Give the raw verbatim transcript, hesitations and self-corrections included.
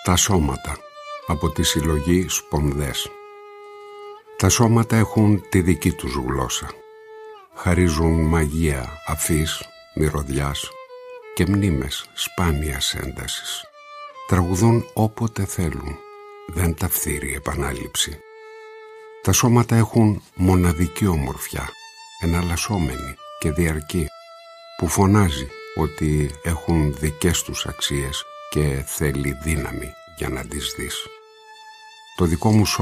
Τα σώματα, από τη συλλογή Σπονδές. Τα σώματα έχουν τη δική τους γλώσσα. Χαρίζουν μαγεία αφής, μυρωδιάς και μνήμες σπάνιας έντασης. Τραγουδούν όποτε θέλουν, δεν τα φθείρει επανάληψη. Τα σώματα έχουν μοναδική ομορφιά, εναλλασσόμενη και διαρκή, που φωνάζει ότι έχουν δικές τους αξίες και θέλει δύναμη για να τις δεις. Το δικό μου